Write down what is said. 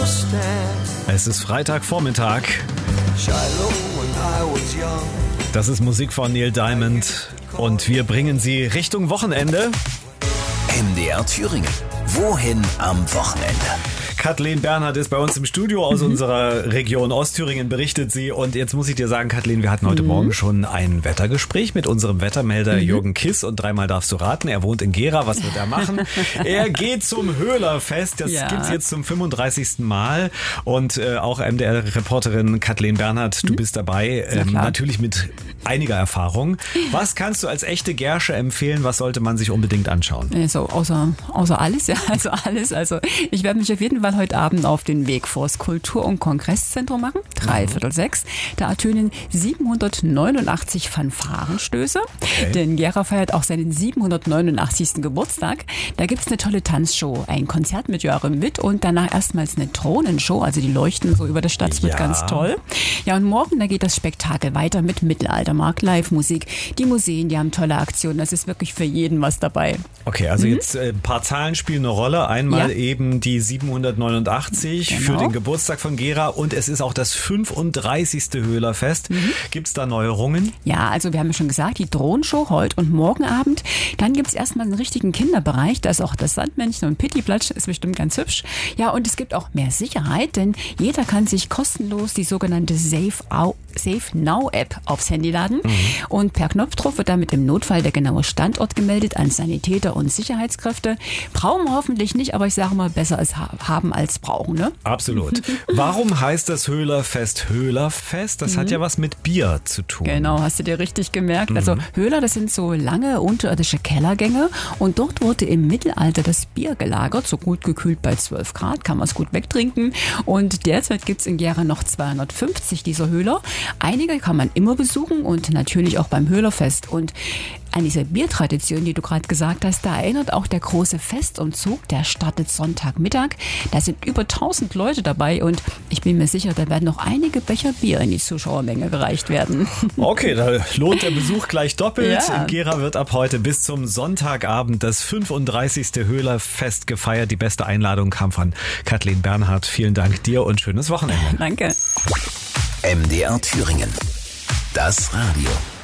Es ist Freitagvormittag. Das ist Musik von Neil Diamond und wir bringen sie Richtung Wochenende. MDR Thüringen. Wohin am Wochenende? Kathleen Bernhard ist bei uns im Studio aus unserer Region Ostthüringen, berichtet sie. Und jetzt muss ich dir sagen, Kathleen, wir hatten heute Morgen schon ein Wettergespräch mit unserem Wettermelder Jürgen Kiss. Und dreimal darfst du raten, er wohnt in Gera. Was wird er machen? Er geht zum Höhlerfest. Das gibt's jetzt zum 35. Mal. Und auch MDR-Reporterin Kathleen Bernhard, du bist dabei. Natürlich mit einiger Erfahrung. Was kannst du als echte Gersche empfehlen? Was sollte man sich unbedingt anschauen? Also außer alles, ja. Also alles. Also ich werde mich auf jeden Fall heute Abend auf den Weg vors Kultur- und Kongresszentrum machen, 5:45. Da ertönen 789 Fanfarenstöße. Okay. Denn Gera feiert auch seinen 789. Geburtstag. Da gibt es eine tolle Tanzshow, ein Konzert mit Joachim Witt und danach erstmals eine Drohnenshow. Also die leuchten so über der Stadt, das wird ganz toll. Ja, und morgen, da geht das Spektakel weiter mit Mittelaltermarkt, Live-Musik. Die Museen, die haben tolle Aktionen. Das ist wirklich für jeden was dabei. Okay, also jetzt ein paar Zahlen spielen eine Rolle. Einmal eben die 789 für den Geburtstag von Gera und es ist auch das 35. Höhlerfest. Gibt es da Neuerungen? Ja, also wir haben ja schon gesagt, die Drohnenshow heute und morgen Abend. Dann gibt es erstmal einen richtigen Kinderbereich. Da ist auch das Sandmännchen und Pittiplatsch, ist bestimmt ganz hübsch. Ja, und es gibt auch mehr Sicherheit, denn jeder kann sich kostenlos die sogenannte Safe Now App aufs Handy laden. Und per Knopfdruck wird damit im Notfall der genaue Standort gemeldet an Sanitäter und Sicherheitskräfte. Brauchen wir hoffentlich nicht, aber ich sage mal, besser als haben als brauchen, ne? Absolut. Warum heißt das Höhlerfest Höhlerfest? Das hat ja was mit Bier zu tun. Genau, hast du dir richtig gemerkt. Also Höhler, das sind so lange unterirdische Kellergänge und dort wurde im Mittelalter das Bier gelagert, so gut gekühlt bei 12 Grad, kann man es gut wegtrinken. Und derzeit gibt es in Gera noch 250 dieser Höhler. Einige kann man immer besuchen und natürlich auch beim Höhlerfest. Und an diese Biertradition, die du gerade gesagt hast, da erinnert auch der große Festumzug, der startet Sonntagmittag. Da sind über 1000 Leute dabei und ich bin mir sicher, da werden noch einige Becher Bier in die Zuschauermenge gereicht werden. Okay, da lohnt der Besuch gleich doppelt. Ja. In Gera wird ab heute bis zum Sonntagabend das 35. Höhlerfest gefeiert. Die beste Einladung kam von Kathleen Bernhard. Vielen Dank dir und schönes Wochenende. Danke. MDR Thüringen. Das Radio.